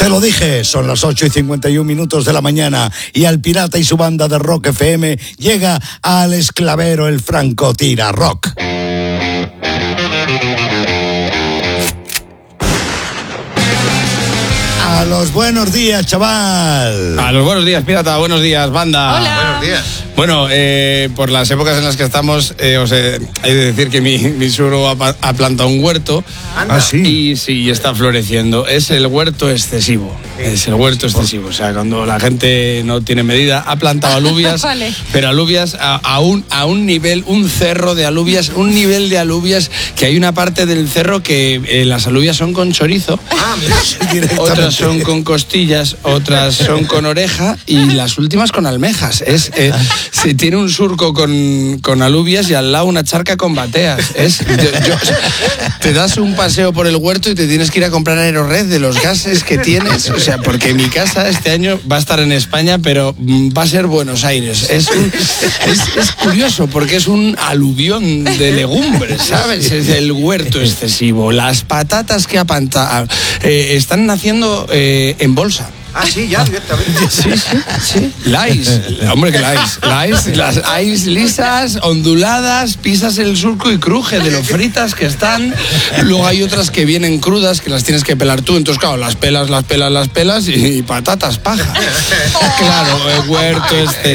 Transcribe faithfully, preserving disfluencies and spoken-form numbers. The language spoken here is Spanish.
Te lo dije, son las ocho y cincuenta y un minutos de la mañana y Al Pirata y su banda de Rock F M llega al Esclavero el Franco Tira Rock. A los buenos días, chaval. A los buenos días, pirata. Buenos días, banda. Hola. Buenos días. Bueno, eh, por las épocas en las que estamos, eh, os he, hay de decir que mi, mi suegro ha, ha plantado un huerto. Ah, sí. Y sí, está floreciendo. Es el huerto excesivo. Es el huerto excesivo. O sea, cuando la gente no tiene medida, ha plantado alubias, Vale. pero alubias a, a, un, a un nivel, un cerro de alubias, un nivel de alubias que hay una parte del cerro que eh, las alubias son con chorizo. Ah, mira, Otras son con costillas, otras son con oreja y las últimas con almejas. Es, eh, se tiene un surco con, con alubias y al lado una charca con bateas. Es, yo, yo, te das un paseo por el huerto y te tienes que ir a comprar Aerored de los gases que tienes. O sea, porque mi casa este año va a estar en España, pero va a ser Buenos Aires. Es, un, es, es curioso porque es un aluvión de legumbres, ¿sabes? Es el huerto excesivo. Las patatas que apanta, eh, están naciendo eh, en bolsa. Ah, sí, ya, directamente. Sí, sí, sí. Lais, hombre, que lais. Lais, las lais lisas, onduladas, pisas el surco y cruje de lo fritas que están. Luego hay otras que vienen crudas, que las tienes que pelar tú. Entonces, claro, las pelas, las pelas, las pelas y, y patatas paja. Claro, el huerto excesivo.